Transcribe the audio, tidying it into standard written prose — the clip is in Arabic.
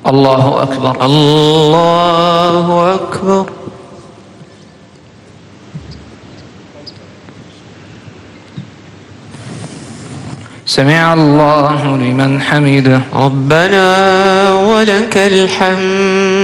الله أكبر. الله أكبر. سمع الله لمن حمده. ربنا ولك الحمد.